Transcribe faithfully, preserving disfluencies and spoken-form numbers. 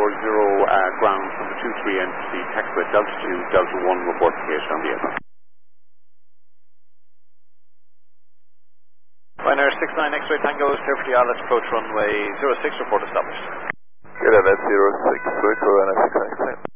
zero uh, ground from the two three entity, taxiway Delta two, Delta one, report location on the aircraft. Ryanair six nine X-ray Tango, clear for the I L S approach runway zero six, report established. Good, that's zero six, wait for Ryanair six nine X-ray.